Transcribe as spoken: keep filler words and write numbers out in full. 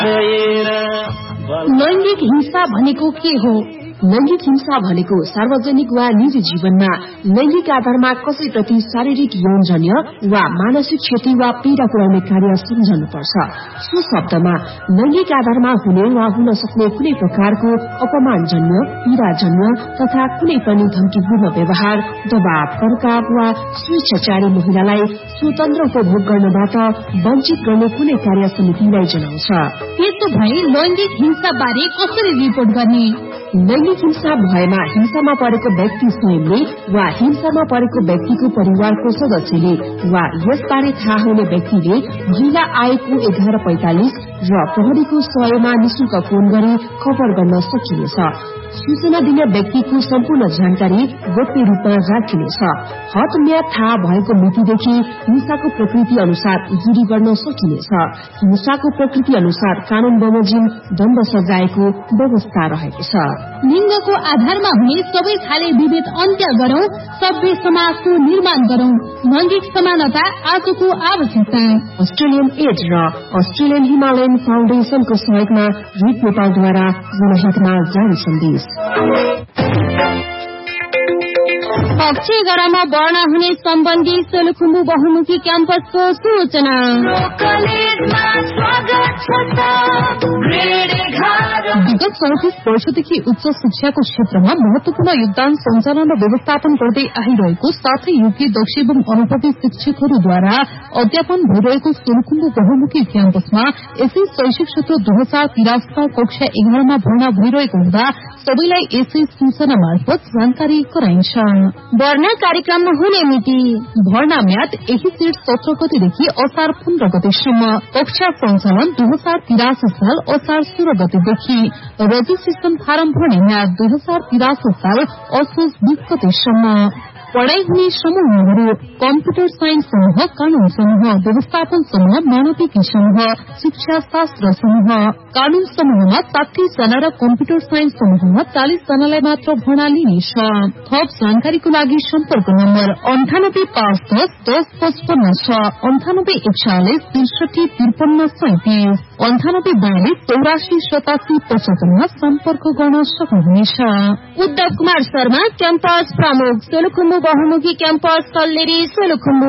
लैंगिक हिंसा भनेको के हो? लैंगिक हिंसा भनेको सार्वजनिक वा निजी जीवनमा लैंगिक आधारमा कसैप्रति शारीरिक यौनजन्य वा मानसिक क्षति वा पीड़ा पुर्याउने कार्य सम्झनुपर्छ। सो शब्दमा लैंगिक आधारमा हुने वा हुन सक्ने कुनै प्रकारको अपमानजन्य, पीड़ाजन्य तथा कुनै पनि धम्कीपूर्ण व्यवहार, दबाव, प्रभाव वा स्वेच्छाचारी महिलालाई स्वतन्त्र उपभोग गर्नबाट वञ्चित गर्ने कुनै कार्य समितिलाई जनाउँछ। त्यसो भए लैंगिक हिंसा बारे कसरी रिपोर्ट गर्ने? लैंगिक हिंसा भएमा हिंसामा परेको व्यक्ति स्वयंले वा हिंसामा परेको व्यक्तिको परिवारको सदस्यले वा यसबारे थाहा हुने व्यक्तिले महिला आएको एघार पैंतालिस र प्रहरीको सयमा निशुल्क फोन गरी खबर गर्न सकिनेछ। सूचना दिने व्यक्तिको सम्पूर्ण जानकारी गोप्य रूपमा राखिनेछ। हद म्याद थाहा भएको मितिदेखि हिंसाको प्रकृति अनुसार जुरी गर्न सकिनेछ। हिंसाको प्रकृति अनुसार कानून बमोजिम दण्ड सजायको व्यवस्था रहेको छ। लिंगको आधारमा हुने सबै खाले विभेद अन्त्य गरौं, सभ्य समाजको निर्माण गरौं। लैंगिक समानता आजको आवश्यकता। अस्ट्रेलियन एड र अस्ट्रेलियन हिमालयन फाउन्डेशनको सहयोगमा रिट नेपालद्वारा जनहितमा जारी सन्देश। कक्ष एघारमा भर्ना हुने सम्बन्धी सोलुखुम्बु बहुमुखी क्याम्पसको सूचना। विगत चौतिस वर्षदेखि उच्च शिक्षाको क्षेत्रमा महत्वपूर्ण योगदान सञ्चालन र व्यवस्थापन गर्दै आइरहेको साथै योग्य दक्ष एवं अनुभवी शिक्षकहरूद्वारा अध्यापन भइरहेको सोलुखुम्बु बहुमुखी क्याम्पसमा यसै शैक्षिक सत्र दुई हजार तिरासीमा कक्षा एघारमा भर्ना भइरहेको हुँदा सबैलाई यसै सूचना मार्फत जानकारी गराइन्छ। भर्ना कार्यक्रम हुने मिति। भर्ना म्याद यही जेठ सत्र गतेदेखि असार पन्ध्र गतेसम्म। कक्षा सञ्चालन दुई हजार तिरासी साल असार सोह्र गतेदेखि। रजिस्ट्रेशन फारम भर्ने म्याद दुई हजार तिरासी साल असोज बीस गतेसम्म। पढ़ाई हुने समूहहरू कम्प्युटर साइन्स समूह, कानून समूह, व्यवस्थापन समूह, मानविकी समूह, शिक्षा शास्त्र समूह। कानून समूहमा साठी जना र कम्प्युटर साइन्स समूहमा चालिस जनालाई मात्र भर्ना लिइनेछ। थप जानकारीको लागि सम्पर्क नम्बर अन्ठानब्बे पाँच दस दस पचपन्न छ, अन्ठानब्बे एकचालिस त्रिसठी त्रिपन्न सैतिस, अन्ठानब्बे बयालिस चौरासी सतासी पचहत्तरमा सम्पर्क गर्न सक्नुहुनेछ। उद्धव कुमार शर्मा, क्याम्पस प्रमुख, सोलुखुम्बु बहुमुखी क्याम्पस, कल्लेरी, सोलुखुम्बु।